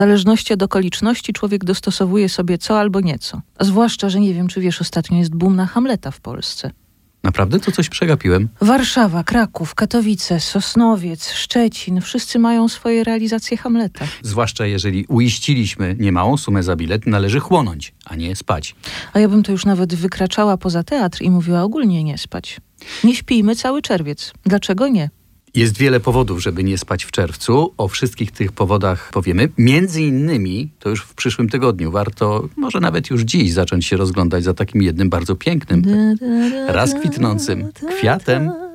W zależności od okoliczności człowiek dostosowuje sobie co albo nieco. A zwłaszcza, że nie wiem, czy wiesz, ostatnio jest boom na Hamleta w Polsce. Naprawdę? To coś przegapiłem. Warszawa, Kraków, Katowice, Sosnowiec, Szczecin. Wszyscy mają swoje realizacje Hamleta. Zwłaszcza jeżeli uiściliśmy niemałą sumę za bilet, należy chłonąć, a nie spać. A ja bym to już nawet wykraczała poza teatr i mówiła ogólnie nie spać. Nie śpijmy cały czerwiec. Dlaczego nie? Jest wiele powodów, żeby nie spać w czerwcu. O wszystkich tych powodach powiemy. Między innymi, to już w przyszłym tygodniu, warto może nawet już dziś zacząć się rozglądać za takim jednym bardzo pięknym, raz kwitnącym kwiatem